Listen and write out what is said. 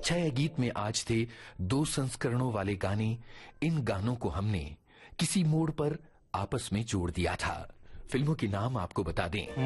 छह गीत में आज थे 2 संस्करणों वाले गाने। इन गानों को हमने किसी मोड़ पर आपस में जोड़ दिया था। फिल्मों के नाम आपको बता दें।